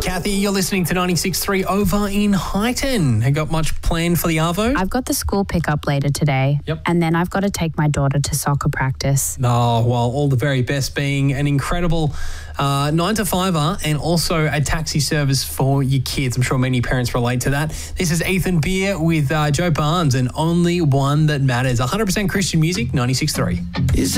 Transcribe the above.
Kathy, you're listening to 96.3 over in Highton. Have got much planned for the Arvo? I've got the school pickup later today. Yep. And then I've got to take my daughter to soccer practice. Oh, well, all the very best, being an incredible 9-to-5er and also a taxi service for your kids. I'm sure many parents relate to that. This is Ethan Beer with Joe Barnes and Only One That Matters. 100% Christian music, 96.3.